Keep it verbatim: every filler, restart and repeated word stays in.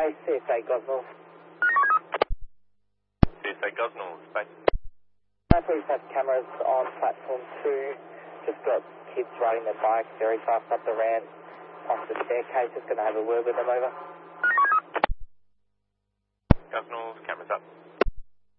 Space, C S A Gosnell. C S A Gosnell, space. I police have cameras on platform two. Just got kids riding their bikes very fast up the ramp, off the staircase. Just going to have a word with them, over. Gosnell, cameras up.